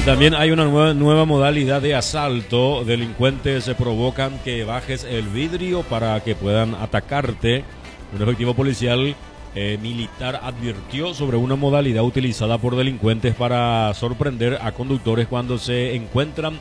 También hay una nueva modalidad de asalto. Delincuentes se provocan que bajes el vidrio para que puedan atacarte. Un efectivo policial militar advirtió sobre una modalidad utilizada por delincuentes para sorprender a conductores cuando se encuentran